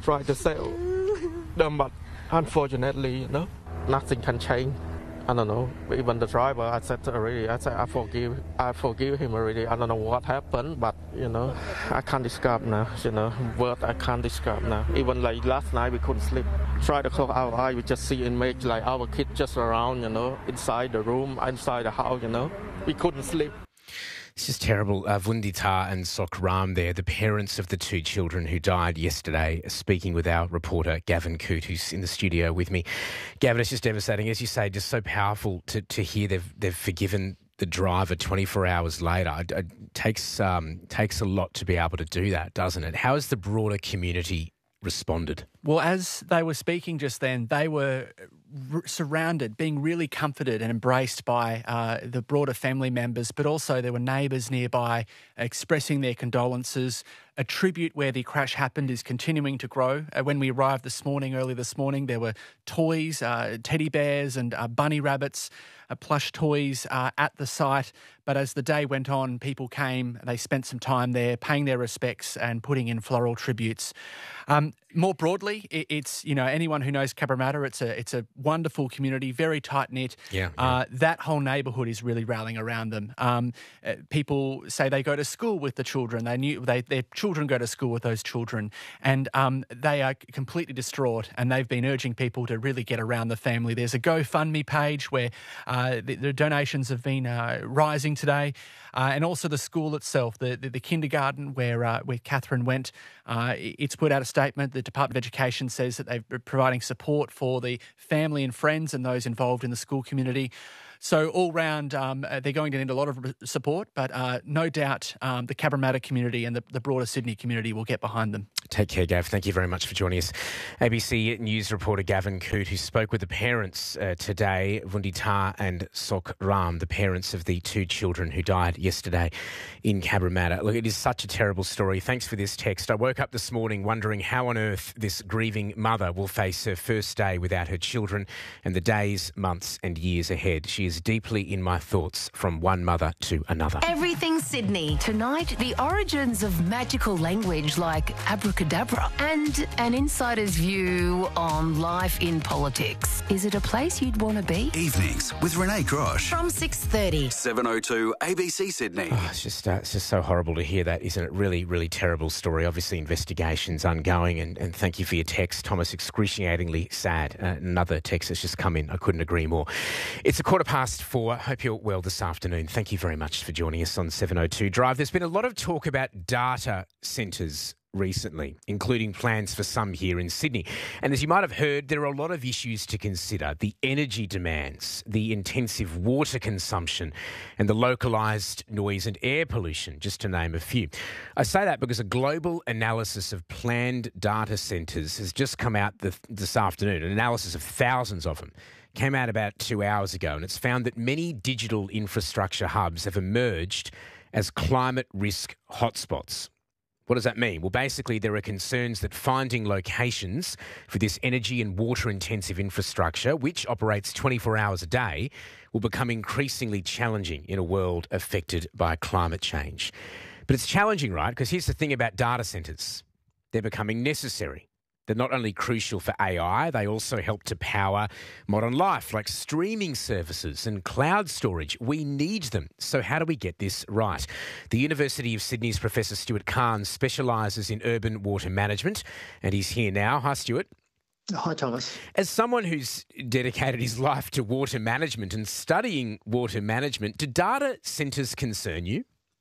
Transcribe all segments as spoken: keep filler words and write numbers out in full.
try to sell them, but unfortunately, you know, nothing can change. I don't know. Even the driver, I said already, I said I forgive, I forgive him already. I don't know what happened, but you know, I can't describe now. You know, word I can't describe now. Even like last night, we couldn't sleep. Try to close our eyes, we just see image like our kids just around, you know, inside the room, inside the house, you know. We couldn't sleep. This is terrible. Uh, Vundita and Sok Ram there, the parents of the two children who died yesterday, speaking with our reporter Gavin Coote, who's in the studio with me. Gavin, it's just devastating. As you say, just so powerful to, to hear they've they've forgiven the driver twenty-four hours later. It, it takes, um, takes a lot to be able to do that, doesn't it? How has the broader community responded? Well, as they were speaking just then, they were r- surrounded, being really comforted and embraced by uh, the broader family members, but also there were neighbours nearby expressing their condolences. A tribute where the crash happened is continuing to grow. Uh, when we arrived this morning, early this morning, there were toys, uh, teddy bears and uh, bunny rabbits, uh, plush toys uh, at the site. But as the day went on, people came, they spent some time there paying their respects and putting in floral tributes. Um, more broadly, it, it's, you know, anyone who knows Cabramatta, it's a it's a wonderful community, very tight-knit. Yeah, yeah. Uh, that whole neighbourhood is really rallying around them. Um, uh, people say they go to school with the children. They knew they their children go to school with those children, and um, they are completely distraught. And they've been urging people to really get around the family. There's a GoFundMe page where uh, the, the donations have been uh, rising today, uh, and also the school itself, the the, the kindergarten where uh, where Catherine went. Uh, it's put out a statement. The Department of Education says that they're providing support for the family and friends and those involved in the school community. So all round, um, they're going to need a lot of support, but uh, no doubt um, the Cabramatta community and the, the broader Sydney community will get behind them. Take care, Gav. Thank you very much for joining us. A B C News reporter Gavin Coote, who spoke with the parents uh, today, Vundita and Sok Ram, the parents of the two children who died yesterday in Cabramatta. Look, it is such a terrible story. Thanks for this text. I woke up this morning wondering how on earth this grieving mother will face her first day without her children and the days, months and years ahead. She is deeply in my thoughts, from one mother to another. Everything Sydney. Tonight, the origins of magical language like abracadabra and an insider's view on life in politics. Is it a place you'd want to be? Evenings with Renee Grosh. From six thirty. seven oh two A B C Sydney. Oh, it's just uh, it's just so horrible to hear that, isn't it? Really, really terrible story. Obviously, investigations ongoing, and, and thank you for your text, Thomas. Excruciatingly sad. Uh, another text has just come in. I couldn't agree more. It's a quarter past four. Hope you're well this afternoon. Thank you very much for joining us on seven oh two Drive. There's been a lot of talk about data centres recently, including plans for some here in Sydney. And as you might have heard, there are a lot of issues to consider: the energy demands, the intensive water consumption, and the localised noise and air pollution, just to name a few. I say that because a global analysis of planned data centres has just come out the, this afternoon, an analysis of thousands of them. Came out about two hours ago, and it's found that many digital infrastructure hubs have emerged as climate risk hotspots. What does that mean? Well, basically, there are concerns that finding locations for this energy and water-intensive infrastructure, which operates twenty-four hours a day, will become increasingly challenging in a world affected by climate change. But it's challenging, right? Because here's the thing about data centres. They're becoming necessary. They're not only crucial for A I, they also help to power modern life, like streaming services and cloud storage. We need them. So how do we get this right? The University of Sydney's Professor Stuart Kahn specialises in urban water management, and he's here now. Hi, Stuart. Hi, Thomas. As someone who's dedicated his life to water management and studying water management, do data centres concern you?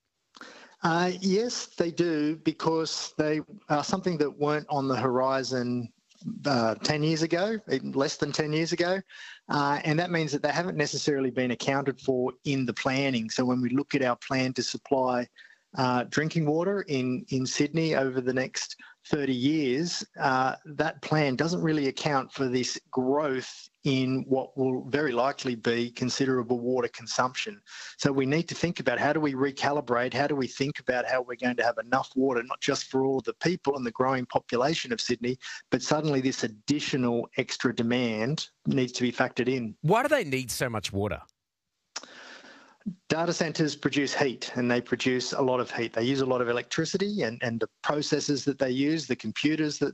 Uh, yes, they do, because they are something that weren't on the horizon uh, ten years ago, even less than ten years ago. Uh, and that means that they haven't necessarily been accounted for in the planning. So when we look at our plan to supply uh, drinking water in, in Sydney over the next thirty years, uh, that plan doesn't really account for this growth in what will very likely be considerable water consumption. So we need to think about, how do we recalibrate, how do we think about how we're going to have enough water, not just for all of the people and the growing population of Sydney, but suddenly this additional extra demand needs to be factored in. Why do they need so much water? Data centres produce heat, and they produce a lot of heat. They use a lot of electricity, and, and the processors that they use, the computers that